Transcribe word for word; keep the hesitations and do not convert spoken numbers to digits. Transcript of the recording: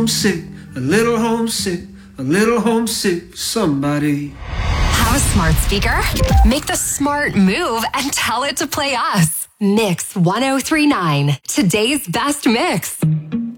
homesick, a little homesick, a little homesick for somebody. Have a smart speaker? Make the smart move and tell it to play us. Mix one oh three point nine, today's best mix.